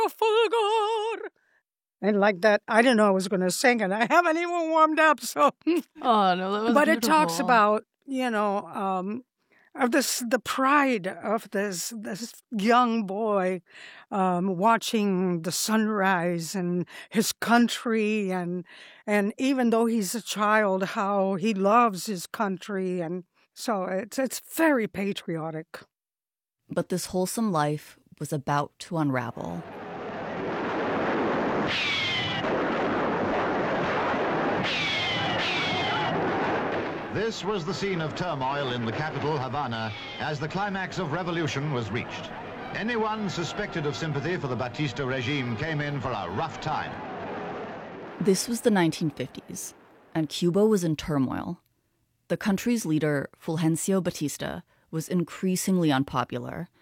Fulgor. And like that, I didn't know I was going to sing, and I haven't even warmed up. So, oh no, that was but beautiful. It talks about of the pride of this young boy watching the sunrise and his country, and even though he's a child, how he loves his country, and so it's very patriotic. But this wholesome life was about to unravel. This was the scene of turmoil in the capital, Havana, as the climax of revolution was reached. Anyone suspected of sympathy for the Batista regime came in for a rough time. This was the 1950s, and Cuba was in turmoil. The country's leader, Fulgencio Batista, was increasingly unpopular,